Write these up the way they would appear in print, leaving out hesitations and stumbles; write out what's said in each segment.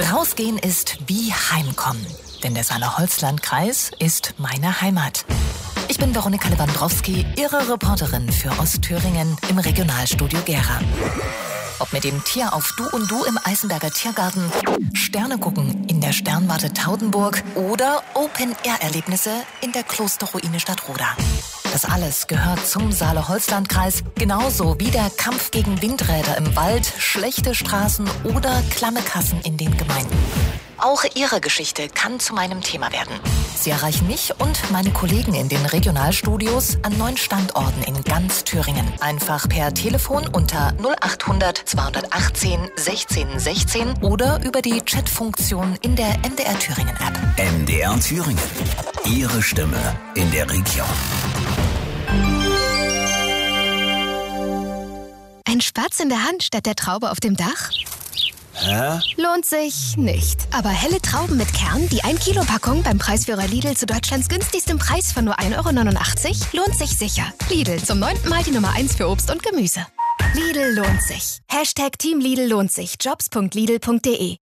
Rausgehen ist wie Heimkommen, denn der Saale-Holzland-Kreis ist meine Heimat. Ich bin Veronika Lewandowski, Ihre Reporterin für Ostthüringen im Regionalstudio Gera. Ob mit dem Tier auf Du und Du im Eisenberger Tiergarten, Sterne gucken in der Sternwarte Taudenburg oder Open-Air-Erlebnisse in der Klosterruine Stadtroda. Das alles gehört zum Saale-Holzland-Kreis, genauso wie der Kampf gegen Windräder im Wald, schlechte Straßen oder klamme Kassen in den Gemeinden. Auch Ihre Geschichte kann zu meinem Thema werden. Sie erreichen mich und meine Kollegen in den Regionalstudios an 9 Standorten in ganz Thüringen. Einfach per Telefon unter 0800 218 16 16 oder über die Chatfunktion in der MDR Thüringen App. MDR Thüringen. Ihre Stimme in der Region. Ein Spatz in der Hand statt der Traube auf dem Dach? Hä? Lohnt sich nicht. Aber helle Trauben mit Kern, die 1-Kilo-Packung beim Preisführer Lidl zu Deutschlands günstigstem Preis von nur 1,89 € lohnt sich sicher. Lidl, zum 9. Mal die Nummer 1 für Obst und Gemüse. Lidl lohnt sich. #Team Lidl lohnt sich. Jobs.lidl.de.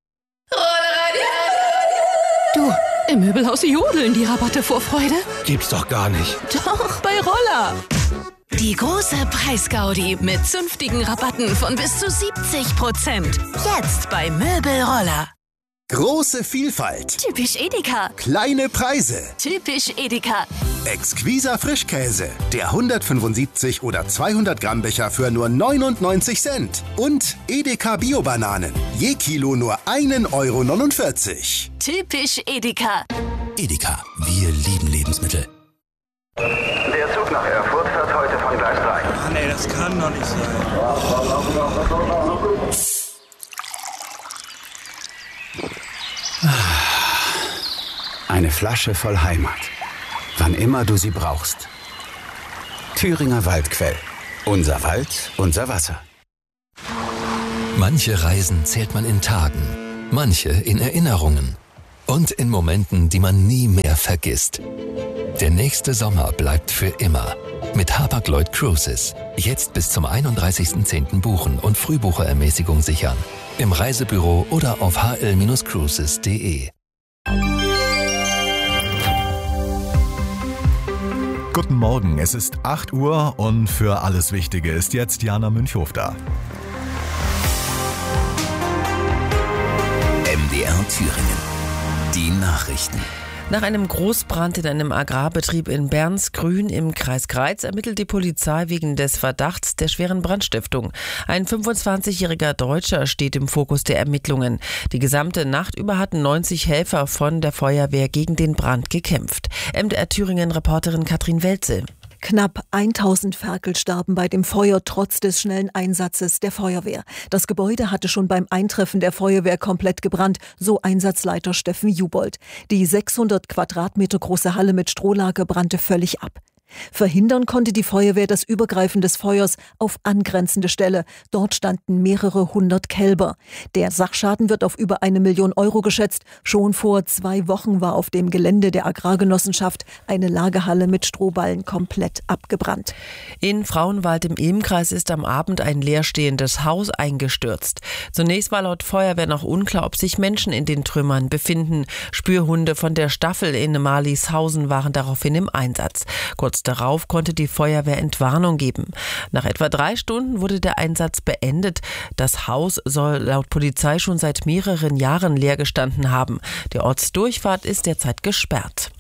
Du, im Möbelhaus jodeln die Rabatte vor Freude. Gibt's doch gar nicht. Doch, bei Roller. Die große Preisgaudi mit zünftigen Rabatten von bis zu 70%. Jetzt bei Möbelroller. Große Vielfalt. Typisch Edeka. Kleine Preise. Typisch Edeka. Exquiser Frischkäse. Der 175 oder 200 Gramm Becher für nur 99 Cent. Und Edeka Bio-Bananen. Je Kilo nur 1,49 €. Typisch Edeka. Edeka, wir lieben Lebensmittel. Der Zug nach Erfurt fährt heute von Gleis 3. Ach nee, das kann doch nicht sein. Eine Flasche voll Heimat. Wann immer du sie brauchst. Thüringer Waldquell. Unser Wald, unser Wasser. Manche Reisen zählt man in Tagen, manche in Erinnerungen und in Momenten, die man nie mehr vergisst. Der nächste Sommer bleibt für immer. Mit Hapag-Lloyd Cruises. Jetzt bis zum 31.10. buchen und Frühbucherermäßigung sichern. Im Reisebüro oder auf hl-cruises.de. Guten Morgen, es ist 8 Uhr und für alles Wichtige ist jetzt Jana Münchhof da. MDR Thüringen. Die Nachrichten. Nach einem Großbrand in einem Agrarbetrieb in Bernsgrün im Kreis Greiz ermittelt die Polizei wegen des Verdachts der schweren Brandstiftung. Ein 25-jähriger Deutscher steht im Fokus der Ermittlungen. Die gesamte Nacht über hatten 90 Helfer von der Feuerwehr gegen den Brand gekämpft. MDR Thüringen-Reporterin Katrin Welze. Knapp 1000 Ferkel starben bei dem Feuer trotz des schnellen Einsatzes der Feuerwehr. Das Gebäude hatte schon beim Eintreffen der Feuerwehr komplett gebrannt, so Einsatzleiter Steffen Jubold. Die 600 Quadratmeter große Halle mit Strohlager brannte völlig ab. Verhindern konnte die Feuerwehr das Übergreifen des Feuers auf angrenzende Ställe. Dort standen mehrere hundert Kälber. Der Sachschaden wird auf über 1 Million € geschätzt. Schon vor 2 Wochen war auf dem Gelände der Agrargenossenschaft eine Lagerhalle mit Strohballen komplett abgebrannt. In Frauenwald im Ilmkreis ist am Abend ein leerstehendes Haus eingestürzt. Zunächst war laut Feuerwehr noch unklar, ob sich Menschen in den Trümmern befinden. Spürhunde von der Staffel in Marlieshausen waren daraufhin im Einsatz. Kurz darauf konnte die Feuerwehr Entwarnung geben. Nach etwa 3 Stunden wurde der Einsatz beendet. Das Haus soll laut Polizei schon seit mehreren Jahren leer gestanden haben. Die Ortsdurchfahrt ist derzeit gesperrt.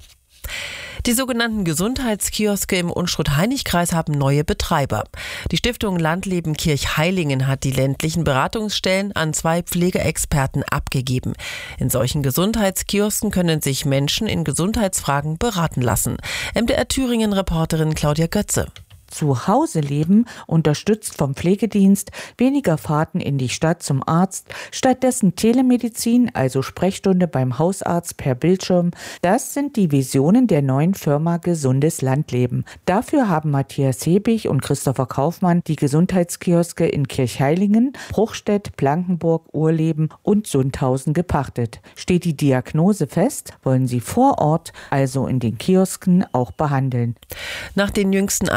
Die sogenannten Gesundheitskioske im Unstrut-Hainich-Kreis haben neue Betreiber. Die Stiftung Landleben Kirchheilingen hat die ländlichen Beratungsstellen an 2 Pflegeexperten abgegeben. In solchen Gesundheitskiosken können sich Menschen in Gesundheitsfragen beraten lassen. MDR Thüringen-Reporterin Claudia Götze. Zu Hause leben, unterstützt vom Pflegedienst, weniger Fahrten in die Stadt zum Arzt, stattdessen Telemedizin, also Sprechstunde beim Hausarzt per Bildschirm. Das sind die Visionen der neuen Firma Gesundes Landleben. Dafür haben Matthias Hebig und Christopher Kaufmann die Gesundheitskioske in Kirchheilingen, Bruchstedt, Blankenburg, Urleben und Sundhausen gepachtet. Steht die Diagnose fest, wollen sie vor Ort, also in den Kiosken, auch behandeln. Nach den jüngsten Angriffen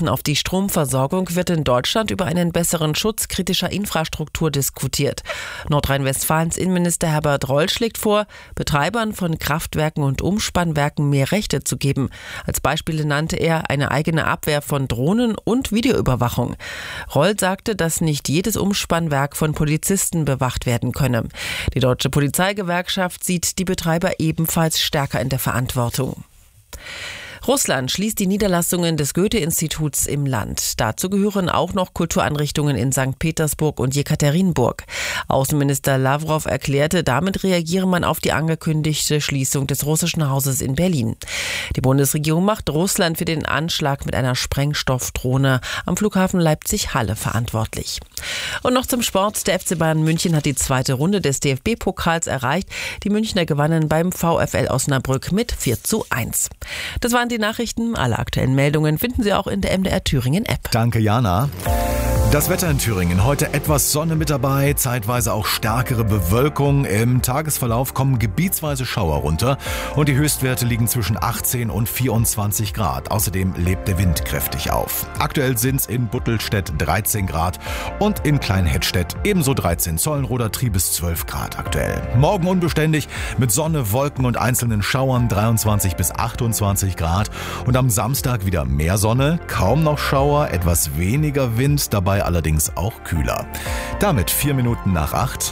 Angriffen auf die Stromversorgung wird in Deutschland über einen besseren Schutz kritischer Infrastruktur diskutiert. Nordrhein-Westfalens Innenminister Herbert Reul schlägt vor, Betreibern von Kraftwerken und Umspannwerken mehr Rechte zu geben. Als Beispiele nannte er eine eigene Abwehr von Drohnen und Videoüberwachung. Reul sagte, dass nicht jedes Umspannwerk von Polizisten bewacht werden könne. Die Deutsche Polizeigewerkschaft sieht die Betreiber ebenfalls stärker in der Verantwortung. Russland schließt die Niederlassungen des Goethe-Instituts im Land. Dazu gehören auch noch Kultureinrichtungen in St. Petersburg und Jekaterinburg. Außenminister Lavrov erklärte, damit reagiere man auf die angekündigte Schließung des russischen Hauses in Berlin. Die Bundesregierung macht Russland für den Anschlag mit einer Sprengstoffdrohne am Flughafen Leipzig-Halle verantwortlich. Und noch zum Sport. Der FC Bayern München hat die zweite Runde des DFB-Pokals erreicht. Die Münchner gewannen beim VfL Osnabrück mit 4:1. Das waren die Nachrichten. Alle aktuellen Meldungen finden Sie auch in der MDR Thüringen App. Danke, Jana. Das Wetter in Thüringen. Heute etwas Sonne mit dabei, zeitweise auch stärkere Bewölkung. Im Tagesverlauf kommen gebietsweise Schauer runter und die Höchstwerte liegen zwischen 18 und 24 Grad. Außerdem lebt der Wind kräftig auf. Aktuell sind es in Buttelstedt 13 Grad und in Kleinhettstedt ebenso 13. Zollenroder Triebes 12 Grad aktuell. Morgen unbeständig mit Sonne, Wolken und einzelnen Schauern 23 bis 28 Grad. Und am Samstag wieder mehr Sonne, kaum noch Schauer, etwas weniger Wind, dabei allerdings auch kühler. Damit 4 Minuten nach 8.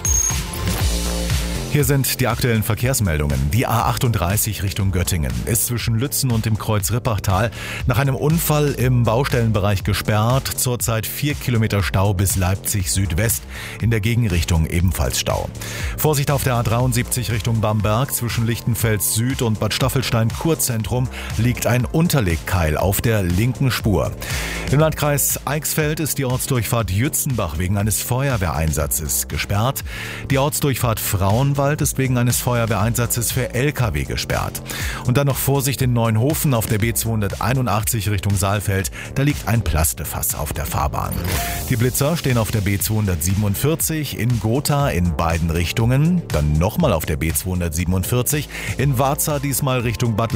Hier sind die aktuellen Verkehrsmeldungen. Die A38 Richtung Göttingen ist zwischen Lützen und dem Kreuz Rippachtal nach einem Unfall im Baustellenbereich gesperrt. Zurzeit 4 Kilometer Stau bis Leipzig Südwest. In der Gegenrichtung ebenfalls Stau. Vorsicht auf der A73 Richtung Bamberg. Zwischen Lichtenfels Süd und Bad Staffelstein Kurzentrum liegt ein Unterlegkeil auf der linken Spur. Im Landkreis Eichsfeld ist die Ortsdurchfahrt Jützenbach wegen eines Feuerwehreinsatzes gesperrt. Die Ortsdurchfahrt Frauenwald ist wegen eines Feuerwehreinsatzes für LKW gesperrt. Und dann noch Vorsicht in Neuenhofen auf der B281 Richtung Saalfeld. Da liegt ein Plastefass auf der Fahrbahn. Die Blitzer stehen auf der B247 in Gotha in beiden Richtungen. Dann nochmal auf der B247 in Warza, diesmal Richtung Bad